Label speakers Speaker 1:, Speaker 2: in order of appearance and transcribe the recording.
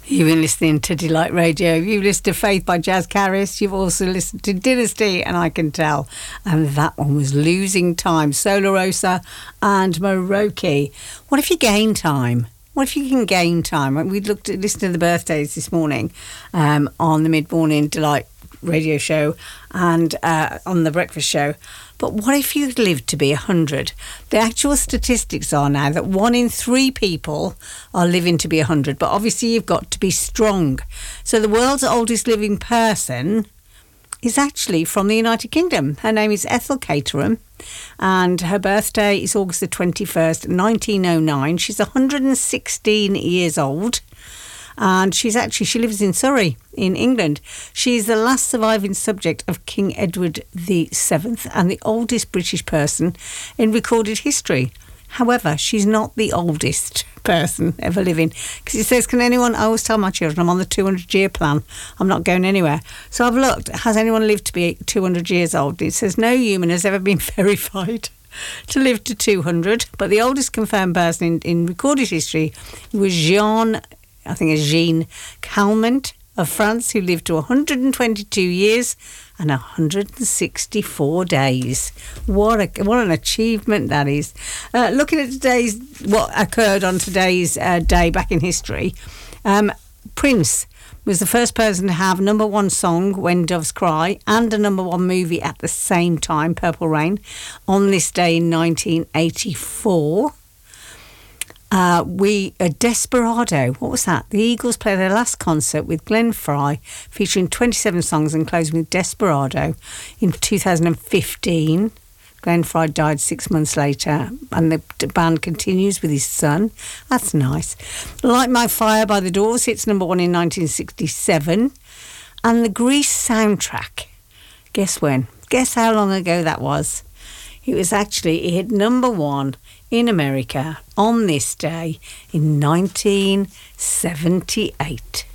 Speaker 1: You've been listening to Delight Radio. You've listened to Faith by Jazz Caris. You've also listened to Dynasty, and I Can Tell. And that one was Losing Time, Sola Rosa and Maroki. What if you gain time? What if you can gain time? We listened to the birthdays this morning on the Mid-Morning Delight radio show and on the breakfast show. But what if you lived to be 100? The actual statistics are now that 1 in 3 people are living to be 100. But obviously you've got to be strong. So the world's oldest living person is actually from the United Kingdom. Her name is Ethel Caterham, and her birthday is August the 21st, 1909. She's 116 years old. And she lives in Surrey, in England. She's the last surviving subject of King Edward VII and the oldest British person in recorded history. However, she's not the oldest person ever living. Because it says, I always tell my children, I'm on the 200-year plan. I'm not going anywhere. So I've looked, has anyone lived to be 200 years old? It says no human has ever been verified to live to 200. But the oldest confirmed person in recorded history was Jean Calment of France, who lived to 122 years and 164 days. What an achievement that is. Looking at what occurred on today's day back in history, Prince was the first person to have number one song, When Doves Cry, and a number one movie at the same time, Purple Rain, on this day in 1984. Desperado, what was that? The Eagles played their last concert with Glenn Frey, featuring 27 songs and closing with Desperado in 2015. Glenn Frey died 6 months later, and the band continues with his son. That's nice. Light My Fire by The Doors hits number one in 1967. And the Grease soundtrack, guess when? Guess how long ago that was? It hit number one in America on this day in 1978.